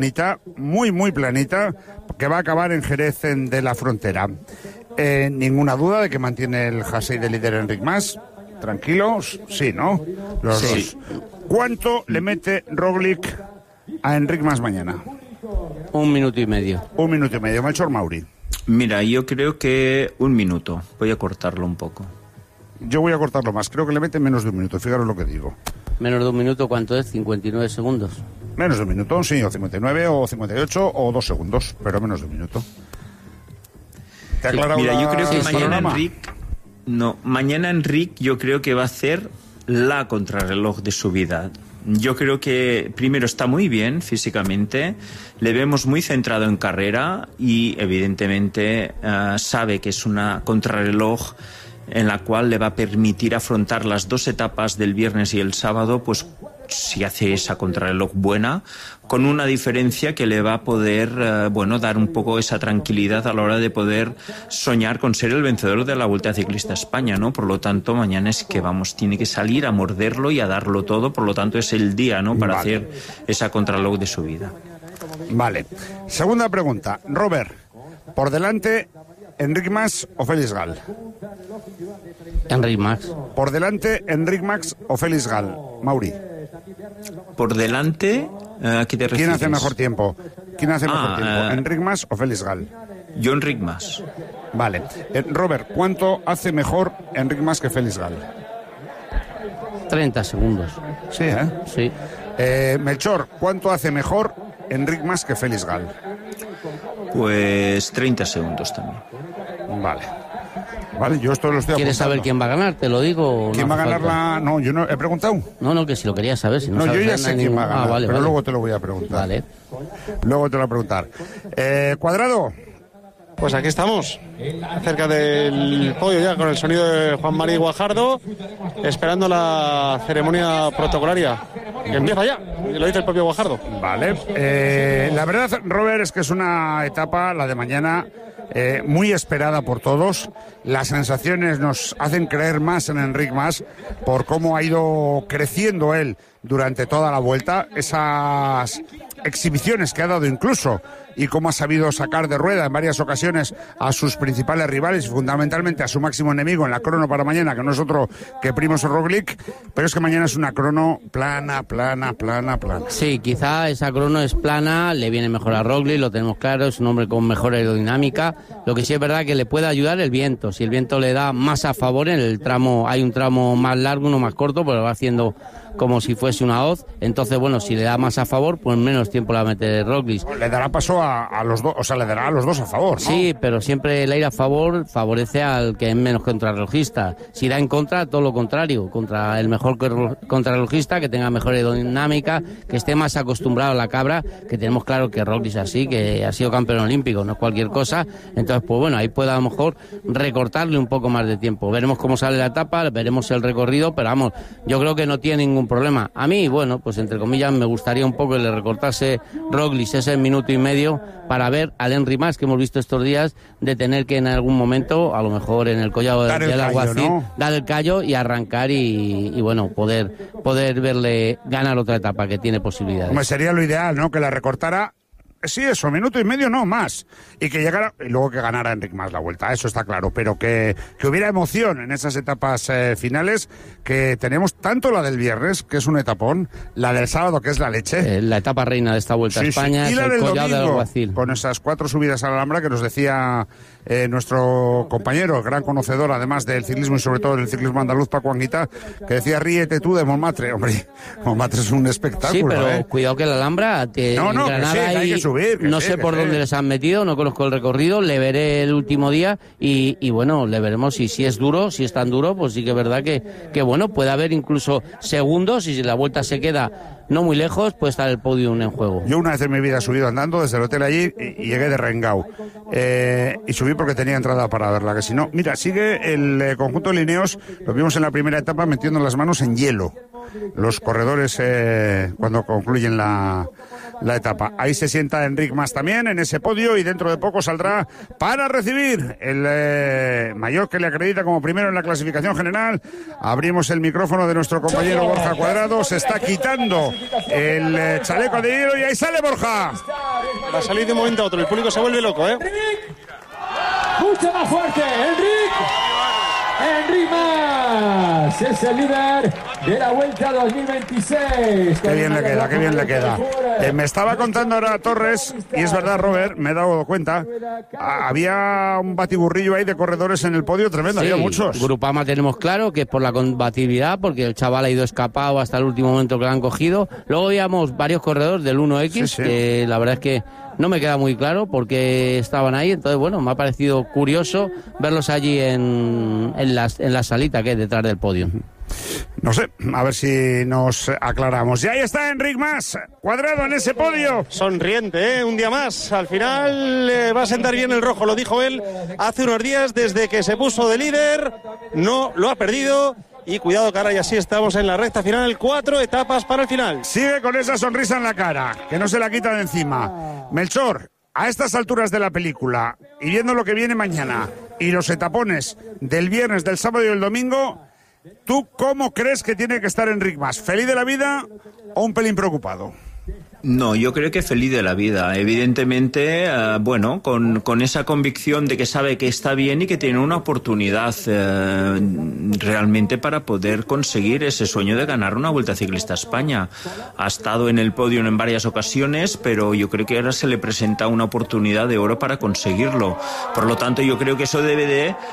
muy, muy planita, que va a acabar en Jerez de la Frontera. Ninguna duda de que mantiene el jersey de líder Enric Mas. Tranquilos, sí, ¿no? Los dos. ¿Cuánto le mete Roglic a Enric Mas mañana? 1 minuto y medio. 1 minuto y medio. Melchor Mauri. Mira, yo creo que 1 minuto. Voy a cortarlo un poco. Yo voy a cortarlo más. Creo que le mete menos de 1 minuto. Fijaros lo que digo. Menos de 1 minuto, ¿cuánto es? 59 segundos. Menos de 1 minuto, sí, o 59, o 58, o 2 segundos, pero menos de 1 minuto. ¿Te ha aclarado? Mira, yo creo que mañana Enric yo creo que va a hacer la contrarreloj de su vida. Yo creo que primero está muy bien físicamente, le vemos muy centrado en carrera y evidentemente sabe que es una contrarreloj en la cual le va a permitir afrontar las 2 etapas del viernes y el sábado, pues si hace esa contrarreloj buena, con una diferencia que le va a poder, dar un poco esa tranquilidad a la hora de poder soñar con ser el vencedor de la Vuelta Ciclista a España, ¿no? Por lo tanto, mañana es que tiene que salir a morderlo y a darlo todo, por lo tanto es el día, ¿no? Para hacer esa contrarreloj de su vida. Vale. Segunda pregunta. Robert, por delante, ¿Enric Mas o Félix Gal? Enric Mas. Por delante, ¿Enric Mas o Félix Gal? Mauri. Por delante, ¿a qué te refieres? ¿Quién hace mejor tiempo? ¿Enric Mas o Félix Gal? Yo Enric Mas. Vale. Robert, ¿cuánto hace mejor Enric Mas que Félix Gal? 30 segundos. Sí, ¿eh? Sí. Melchor, ¿cuánto hace mejor Enric Mas que Félix Gal? Pues 30 segundos también. Vale. Vale, yo esto lo estoy apuntando. ¿Quieres saber quién va a ganar? ¿Te lo digo? ¿Quién va a ganar la...? No, yo no he preguntado. No, que si lo querías saber. Si no, yo ya sé quién va a ganar, vale, pero luego te lo voy a preguntar. Vale. Luego te lo voy a preguntar. Cuadrado. Pues aquí estamos, cerca del podio ya, con el sonido de Juan Mari Guajardo, esperando la ceremonia protocolaria. Que empieza ya, lo dice el propio Guajardo. Vale. La verdad, Robert, es que es una etapa, la de mañana, muy esperada por todos. Las sensaciones nos hacen creer más en Enric Mas por cómo ha ido creciendo él durante toda la vuelta, esas exhibiciones que ha dado incluso, y cómo ha sabido sacar de rueda en varias ocasiones a sus principales rivales y fundamentalmente a su máximo enemigo en la crono para mañana, que no es otro que Primož Roglic, pero es que mañana es una crono plana. Sí, quizá esa crono es plana, le viene mejor a Roglic, lo tenemos claro, es un hombre con mejor aerodinámica, lo que sí es verdad que le puede ayudar el viento, si el viento le da más a favor en el tramo, hay un tramo más largo, uno más corto, pero va haciendo como si fuese una hoz, entonces bueno, si le da más a favor, pues menos tiempo la mete Roglic. Le dará paso a los dos, o sea, le dará a los dos a favor, ¿no? Sí, pero siempre el ir a favor favorece al que es menos contrarrelojista. Si da en contra, todo lo contrario, contra el mejor contrarrelojista, que tenga mejor aerodinámica, que esté más acostumbrado a la cabra, que tenemos claro que Roglic es así, que ha sido campeón olímpico, no es cualquier cosa, entonces pues bueno, ahí puede a lo mejor recortarle un poco más de tiempo. Veremos cómo sale la etapa, veremos el recorrido, pero vamos, yo creo que no tiene ningún problema. A mí, bueno, pues entre comillas me gustaría un poco que le recortase Roglic ese minuto y medio para ver al Enric Mas que hemos visto estos días de tener que en algún momento, a lo mejor en el collado del Alguacil, ¿no? Dar el callo y arrancar y bueno, poder verle ganar otra etapa que tiene posibilidades. Hombre, sería lo ideal, ¿no? Que la recortara. Sí, eso, minuto y medio, no más. Y que llegara, y luego que ganara Enric Mas la vuelta, eso está claro. Pero que hubiera emoción en esas etapas finales, que tenemos tanto la del viernes, que es un etapón, la del sábado, que es la leche. La etapa reina de esta Vuelta a España, y es la el del collado del domingo, Alguacil. con esas 4 subidas a la Alhambra que nos decía nuestro compañero, gran conocedor además del ciclismo y sobre todo del ciclismo andaluz, Paco Anguita, que decía, ríete tú de Montmartre. Hombre, Montmartre es un espectáculo. Sí, pero cuidado que la Alhambra, no, Granada, que sí, hay que subir. No sé por dónde les han metido, no conozco el recorrido, le veré el último día y bueno, le veremos si es duro, si es tan duro, pues sí que es verdad que bueno, puede haber incluso segundos y si la vuelta se queda no muy lejos, puede estar el podium en juego. Yo una vez en mi vida he subido andando desde el hotel allí y llegué de Rengau. Y subí porque tenía entrada para verla, que si no... Mira, sigue el conjunto de Lineos, lo vimos en la primera etapa metiendo las manos en hielo. Los corredores cuando concluyen la la etapa. Ahí se sienta Enric Mas también en ese podio y dentro de poco saldrá para recibir el maillot que le acredita como primero en la clasificación general. Abrimos el micrófono de nuestro compañero Borja Cuadrado, se está quitando el chaleco de hilo y ahí sale Borja. Va a salir de un momento a otro, el público se vuelve loco, ¿eh? Mucho más fuerte, Enric Mas es el líder de la Vuelta 2026. Qué bien le queda, qué bien le queda. Me estaba contando ahora Torres, y es verdad, Robert, me he dado cuenta, había un batiburrillo ahí de corredores en el podio tremendo, sí, había muchos. Grupama tenemos claro que es por la combatividad, porque el chaval ha ido escapado hasta el último momento que lo han cogido. Luego veíamos varios corredores del 1X, sí. Que la verdad es que no me queda muy claro por qué estaban ahí, entonces bueno, me ha parecido curioso verlos allí en la salita que es detrás del podio. No sé, a ver si nos aclaramos. Y ahí está Enric Mas, Cuadrado en ese podio. Sonriente, un día más. Al final va a sentar bien el rojo, lo dijo él hace unos días, desde que se puso de líder, no lo ha perdido. Y cuidado, cara, y así estamos en la recta final, 4 etapas para el final. Sigue con esa sonrisa en la cara, que no se la quita de encima. Melchor, a estas alturas de la película, y viendo lo que viene mañana, y los etapones del viernes, del sábado y del domingo, ¿tú cómo crees que tiene que estar Enric Mas? ¿Feliz de la vida o un pelín preocupado? No, yo creo que feliz de la vida. Evidentemente, bueno, con esa convicción de que sabe que está bien y que tiene una oportunidad realmente para poder conseguir ese sueño de ganar una Vuelta Ciclista a España. Ha estado en el podio en varias ocasiones, pero yo creo que ahora se le presenta una oportunidad de oro para conseguirlo. Por lo tanto, yo creo que eso debe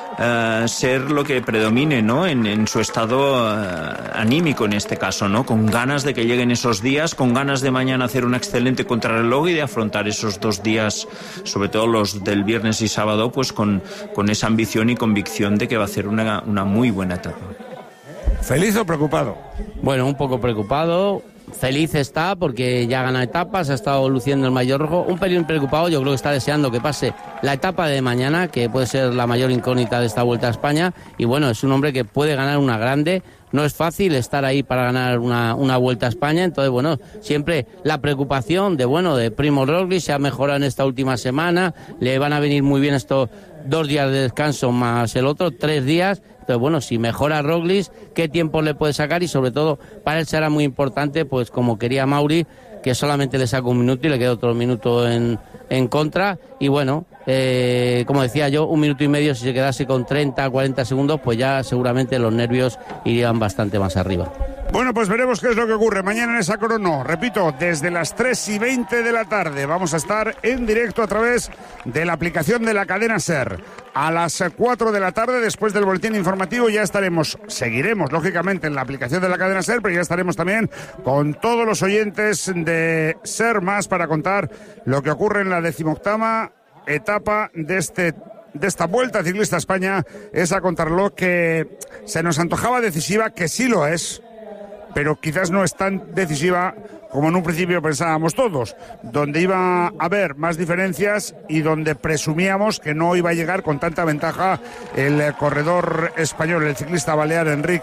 de ser lo que predomine, ¿no? En su estado anímico en este caso, ¿no? Con ganas de que lleguen esos días, con ganas de mañana hacer una excelente contrarreloj y de afrontar esos 2 días, sobre todo los del viernes y sábado, pues con esa ambición y convicción de que va a hacer una muy buena etapa. ¿Feliz o preocupado? Bueno, un poco preocupado. Feliz está porque ya gana etapas, ha estado luciendo el maillot rojo. Un pelín preocupado, yo creo que está deseando que pase la etapa de mañana, que puede ser la mayor incógnita de esta Vuelta a España. Y bueno, es un hombre que puede ganar una grande. No es fácil estar ahí para ganar una Vuelta a España, entonces bueno, siempre la preocupación de Primož Roglič se ha mejorado en esta última semana, le van a venir muy bien estos 2 días de descanso más el otro, 3 días, entonces bueno, si mejora Roglič, ¿qué tiempo le puede sacar? Y sobre todo, para él será muy importante, pues como quería Mauri, que solamente le saca 1 minuto y le queda otro minuto en contra, y bueno, como decía yo, 1 minuto y medio, si se quedase con 30, 40 segundos, pues ya seguramente los nervios irían bastante más arriba. Bueno, pues veremos qué es lo que ocurre mañana en esa crono. Repito, desde las 3:20 de la tarde vamos a estar en directo a través de la aplicación de la cadena SER. A las 4 de la tarde, después del boletín informativo, ya seguiremos lógicamente en la aplicación de la cadena SER, pero ya estaremos también con todos los oyentes de SER Más para contar lo que ocurre en la 18ª etapa de esta Vuelta Ciclista a España, esa contrarreloj que se nos antojaba decisiva, que sí lo es, pero quizás no es tan decisiva como en un principio pensábamos todos, donde iba a haber más diferencias y donde presumíamos que no iba a llegar con tanta ventaja el corredor español, el ciclista balear Enric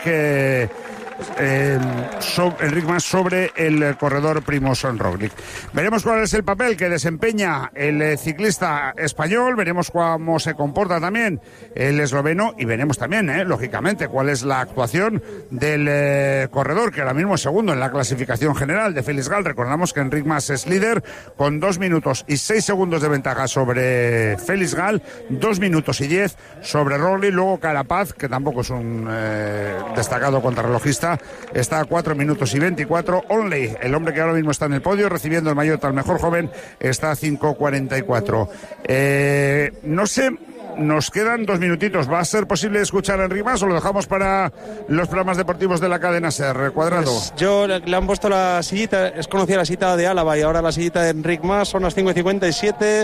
Mas sobre el corredor Primož Roglič. Veremos cuál es el papel que desempeña el ciclista español, veremos cómo se comporta también el esloveno y veremos también, lógicamente, cuál es la actuación del corredor, que ahora mismo es segundo en la clasificación general, de Félix Gall. Recordamos que Enric Mas es líder con 2 minutos y 6 segundos de ventaja sobre Félix Gall, 2 minutos y 10 sobre Roglič. Luego Carapaz, que tampoco es un destacado contrarrelojista, está a 4 minutos y 24. Onley, el hombre que ahora mismo está en el podio recibiendo el maillot al mejor joven, está a 5:44. No sé, nos quedan 2 minutitos. ¿Va a ser posible escuchar a Enric Mas o lo dejamos para los programas deportivos de la cadena SER? Cuadrado. Pues yo le han puesto la sillita, es conocida la sillita de Álava y ahora la sillita de Enric Mas, son las 5:57.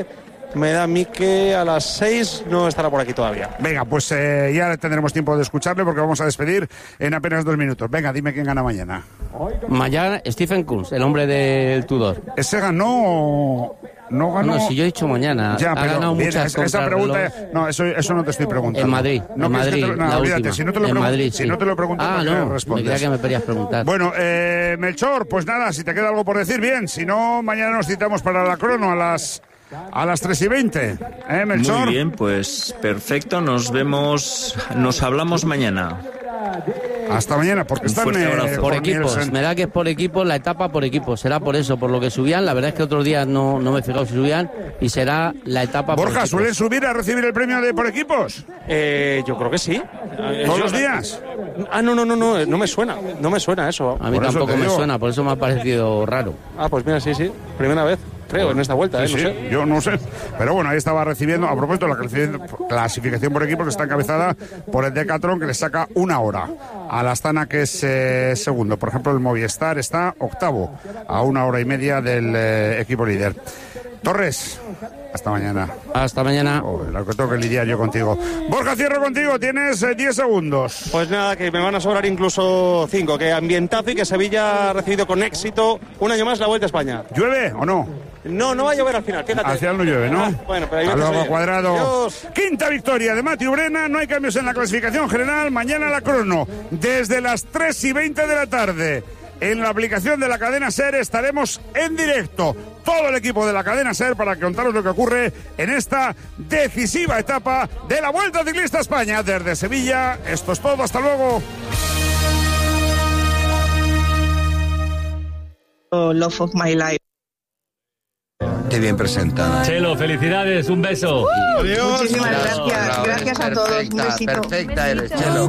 me da a mí que a las 6 no estará por aquí todavía. Venga, pues ya tendremos tiempo de escucharle porque vamos a despedir en apenas 2 minutos. Venga, dime quién gana mañana. Mañana Stephen Kunz, el hombre del Tudor. ¿Ese ganó? No ganó. No, si yo he dicho mañana. Ya, ha pero ganado bien, muchas esa pregunta. No, eso no te estoy preguntando. En Madrid. No, en Madrid. no, olvídate. Si no te lo pregunto, si no te lo pregunto, no, respondes. me creía que me querías preguntar. Bueno, Melchor, pues nada, si te queda algo por decir, bien. Si no, mañana nos citamos para la crono a las 3:20. Melchor. Muy bien, pues perfecto. Nos vemos, nos hablamos mañana. Hasta mañana, porque están por equipos. Nielsen. Me da que es por equipos, la etapa por equipos. Será por eso, por lo que subían. La verdad es que otros días no me he fijado si subían. Y será la etapa por Borja, equipos. ¿suelen subir a recibir el premio de por equipos? Yo creo que sí. ¿Todos los días? No me suena. No me suena eso. A mí Por eso tampoco te me digo. suena, por eso me ha parecido raro. Pues mira, sí. Primera vez, creo, en esta vuelta. Sí, No sí, sé. yo no sé. Pero bueno, ahí estaba recibiendo, a propósito, la clasificación por equipos que está encabezada por el Decathlon, que le saca 1 hora a la Astana, que es segundo. Por ejemplo, el Movistar está octavo, a 1 hora y media del equipo líder. Torres, hasta mañana. Hasta mañana. La que tengo que lidiar yo contigo. Borja, cierro contigo, tienes 10 segundos. Pues nada, que me van a sobrar incluso 5. Que ambientazo y que Sevilla ha recibido con éxito un año más la Vuelta a España. ¿Llueve o no? No va a llover al final, fíjate. Al final no llueve, ¿no? Bueno, pero ahí hasta luego, Cuadrado. Adiós. Quinta victoria de Mati Ubrena. No hay cambios en la clasificación general. Mañana la crono, desde las 3:20 de la tarde. En la aplicación de la cadena SER estaremos en directo, todo el equipo de la cadena SER, para contaros lo que ocurre en esta decisiva etapa de la Vuelta Ciclista a España. Desde Sevilla, esto es todo, hasta luego. Love of my life. Qué bien presentada. Chelo, felicidades, un beso. Muchísimas gracias. Gracias a todos. Un besito. Perfecta eres, Chelo.